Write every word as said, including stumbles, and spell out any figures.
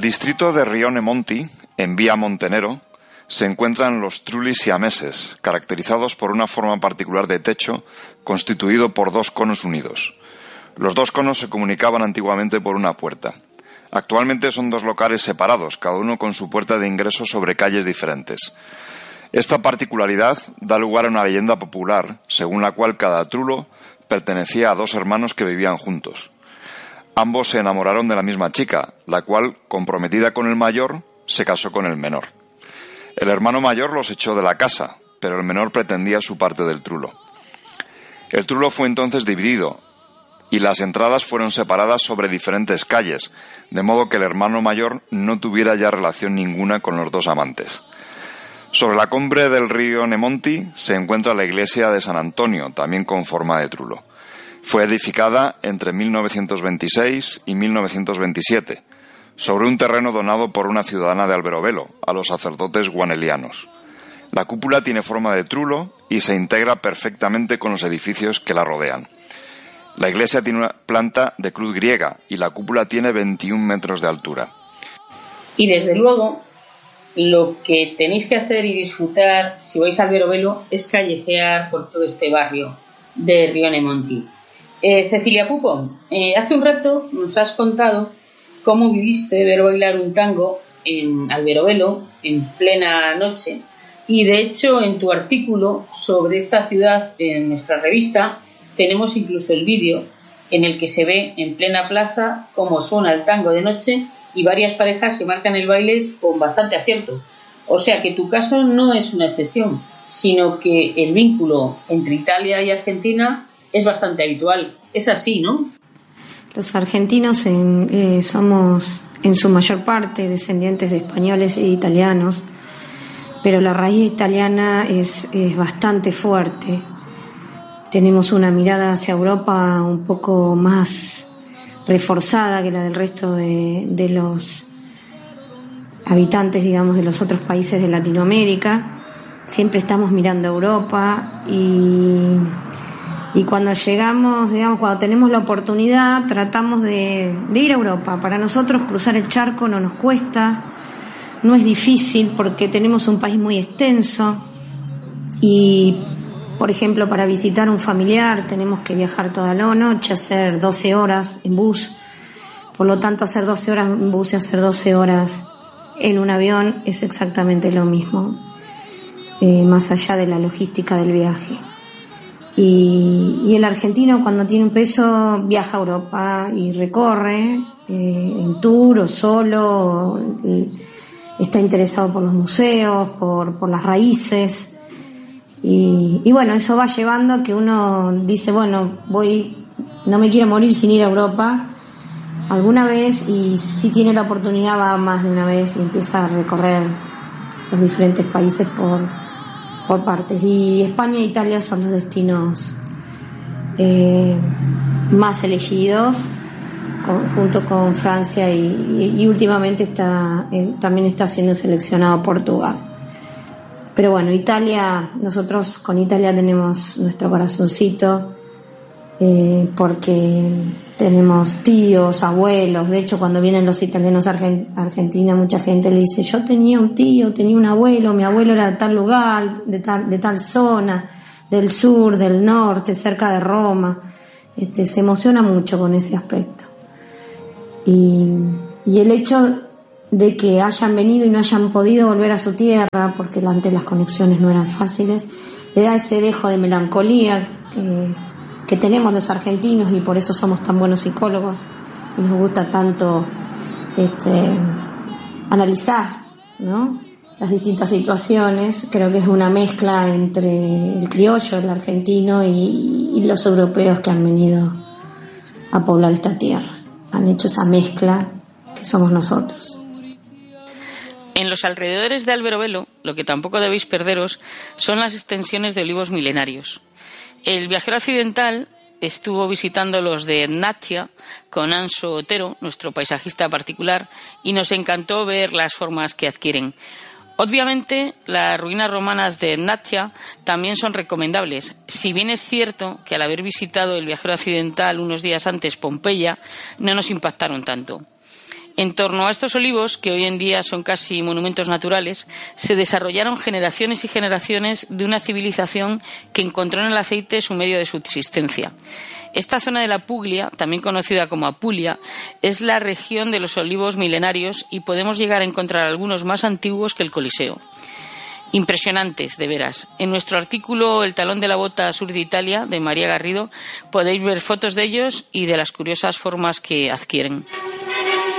el distrito de Rione Monti, en Vía Montenero, se encuentran los trulli siameses, caracterizados por una forma particular de techo constituido por dos conos unidos. Los dos conos se comunicaban antiguamente por una puerta. Actualmente son dos locales separados, cada uno con su puerta de ingreso sobre calles diferentes. Esta particularidad da lugar a una leyenda popular, según la cual cada trulo pertenecía a dos hermanos que vivían juntos. Ambos se enamoraron de la misma chica, la cual, comprometida con el mayor, se casó con el menor. El hermano mayor los echó de la casa, pero el menor pretendía su parte del trulo. El trulo fue entonces dividido, y las entradas fueron separadas sobre diferentes calles, de modo que el hermano mayor no tuviera ya relación ninguna con los dos amantes. Sobre la cumbre del río Nemonti se encuentra la iglesia de San Antonio, también con forma de trulo. Fue edificada entre mil novecientos veintiséis y mil novecientos veintisiete, sobre un terreno donado por una ciudadana de Alberobello a los sacerdotes guanelianos. La cúpula tiene forma de trulo y se integra perfectamente con los edificios que la rodean. La iglesia tiene una planta de cruz griega y la cúpula tiene veintiún metros de altura. Y desde luego, lo que tenéis que hacer y disfrutar si vais a Alberobello es callejear por todo este barrio de Rione Monti. Eh, Cecilia Pupo, eh, hace un rato nos has contado cómo viviste ver bailar un tango en Alberobello en plena noche, y de hecho en tu artículo sobre esta ciudad en nuestra revista tenemos incluso el vídeo en el que se ve en plena plaza cómo suena el tango de noche y varias parejas se marcan el baile con bastante acierto. O sea que tu caso no es una excepción, sino que el vínculo entre Italia y Argentina es bastante habitual. Es así, ¿no? Los argentinos en, eh, somos en su mayor parte descendientes de españoles e italianos, pero la raíz italiana es, es bastante fuerte. Tenemos una mirada hacia Europa un poco más reforzada que la del resto de, de los habitantes, digamos, de los otros países de Latinoamérica. Siempre estamos mirando a Europa y, y cuando llegamos, digamos, cuando tenemos la oportunidad, tratamos de, de ir a Europa. Para nosotros cruzar el charco no nos cuesta, no es difícil porque tenemos un país muy extenso y, por ejemplo, para visitar a un familiar tenemos que viajar toda la noche, hacer doce horas en bus. Por lo tanto, hacer doce horas en bus y hacer doce horas en un avión es exactamente lo mismo, eh, más allá de la logística del viaje. Y, y el argentino, cuando tiene un peso, viaja a Europa y recorre eh, en tour o solo, o, está interesado por los museos, por, por las raíces. Y, y bueno, eso va llevando a que uno dice, bueno, voy, no me quiero morir sin ir a Europa alguna vez, y si tiene la oportunidad va más de una vez y empieza a recorrer los diferentes países por, por partes. Y España e Italia son los destinos eh, más elegidos, con, junto con Francia y, y, y últimamente está eh, también está siendo seleccionado Portugal. Pero bueno, Italia, nosotros con Italia tenemos nuestro corazoncito, eh, porque tenemos tíos, abuelos. De hecho, cuando vienen los italianos a Argentina, mucha gente le dice, yo tenía un tío, tenía un abuelo, mi abuelo era de tal lugar, de tal, de tal zona, del sur, del norte, cerca de Roma. Este, se emociona mucho con ese aspecto. Y, y el hecho de que hayan venido y no hayan podido volver a su tierra, porque antes las conexiones no eran fáciles, le da ese dejo de melancolía que, que tenemos los argentinos, y por eso somos tan buenos psicólogos y nos gusta tanto este, analizar, ¿no?, las distintas situaciones. Creo que es una mezcla entre el criollo, el argentino y, y los europeos que han venido a poblar esta tierra. Han hecho esa mezcla que somos nosotros. En los alrededores de Alberobello, lo que tampoco debéis perderos son las extensiones de olivos milenarios. El viajero occidental estuvo visitando los de Etnacchia con Anso Otero, nuestro paisajista particular, y nos encantó ver las formas que adquieren. Obviamente, las ruinas romanas de Etnacchia también son recomendables, si bien es cierto que al haber visitado el viajero occidental unos días antes Pompeya, no nos impactaron tanto. En torno a estos olivos, que hoy en día son casi monumentos naturales, se desarrollaron generaciones y generaciones de una civilización que encontró en el aceite su medio de subsistencia. Esta zona de la Puglia, también conocida como Apulia, es la región de los olivos milenarios y podemos llegar a encontrar algunos más antiguos que el Coliseo. Impresionantes, de veras. En nuestro artículo El talón de la bota sur de Italia, de María Garrido, podéis ver fotos de ellos y de las curiosas formas que adquieren.